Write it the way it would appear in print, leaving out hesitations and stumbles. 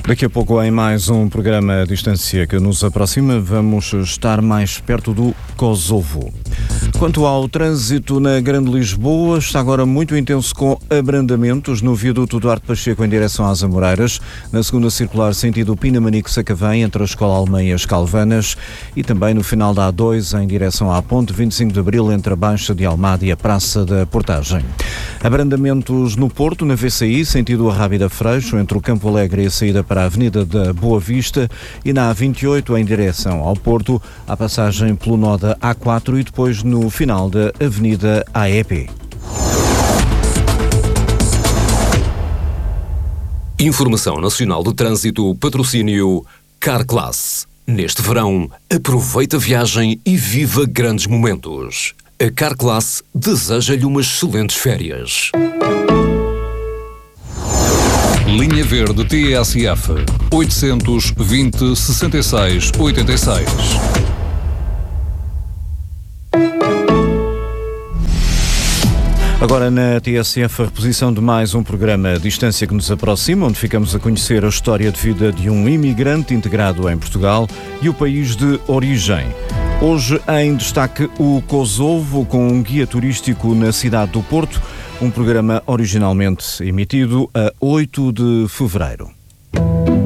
Daqui a pouco, em mais um programa à distância que nos aproxima, vamos estar mais perto do Kosovo. Quanto ao trânsito na Grande Lisboa, está agora muito intenso com abrandamentos no viaduto Duarte Pacheco em direção às Amoreiras, na segunda circular sentido Pinamanique-Sacavém, entre a Escola Alemã e as Calvanas, e também no final da A2 em direção à Ponte 25 de Abril, entre a Baixa de Almada e a Praça da Portagem. Abrandamentos no Porto, na VCI, sentido Arrábida Freixo, entre o Campo Alegre e a saída para a Avenida da Boa Vista, e na A28 em direção ao Porto, a passagem pelo nó da A4 e depois no final da Avenida AEP. Informação Nacional de Trânsito, patrocínio Carclass. Neste verão, aproveita a viagem e viva grandes momentos. A Carclass deseja-lhe umas excelentes férias. Linha Verde TSF 820 66 86. Agora na TSF, a reposição de mais um programa à distância que nos aproxima, onde ficamos a conhecer a história de vida de um imigrante integrado em Portugal e o país de origem. Hoje em destaque o Kosovo, com um guia turístico na cidade do Porto, um programa originalmente emitido a 8 de fevereiro.